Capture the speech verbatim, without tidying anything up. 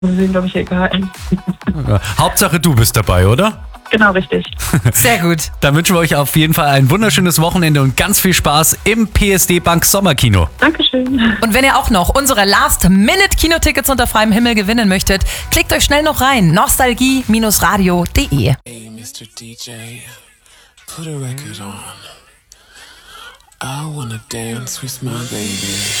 Das ist, glaube ich, egal. Hauptsache du bist dabei, oder? Genau, richtig. Sehr gut. Dann wünschen wir euch auf jeden Fall ein wunderschönes Wochenende und ganz viel Spaß im P S D Bank Sommerkino. Dankeschön. Und wenn ihr auch noch unsere Last-Minute-Kinotickets unter freiem Himmel gewinnen möchtet, klickt euch schnell noch rein. nostalgie radio punkt de. Hey, Mister D J, put a record on. I wanna dance with my baby.